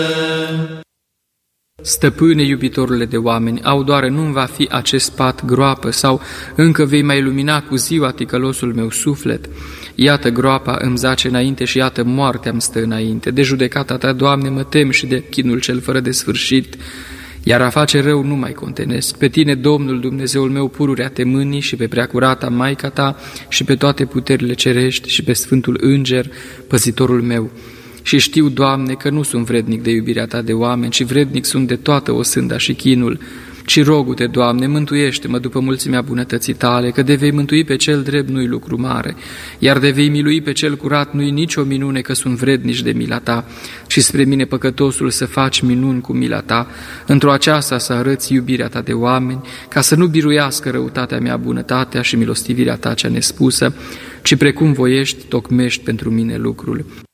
Stăpâne, iubitorule de oameni, au doare, nu-mi va fi acest pat groapă, sau încă vei mai lumina cu ziua ticălosul meu suflet? Iată groapa îmi zace înainte și iată moartea îmi stă înainte. De judecata ta, Doamne, mă tem și de chinul cel fără de sfârșit. Iar a face rău nu mai contenesc. Pe tine, Domnul Dumnezeul meu, pururea te mâni și pe preacurata Maica ta și pe toate puterile cerești și pe Sfântul Înger, păzitorul meu. Și știu, Doamne, că nu sunt vrednic de iubirea ta de oameni, ci vrednic sunt de toată osânda și chinul. Ci rogu-te, Doamne, mântuiește-mă după mulțimea bunătății tale, că de vei mântui pe cel drept nu-i lucru mare, iar de vei milui pe cel curat nu-i nicio minune, că sunt vrednici de mila ta, și spre mine păcătosul să faci minuni cu mila ta, într-o aceasta să arăți iubirea ta de oameni, ca să nu biruiască răutatea mea bunătatea și milostivirea ta cea nespusă, ci precum voiești, tocmești pentru mine lucrul.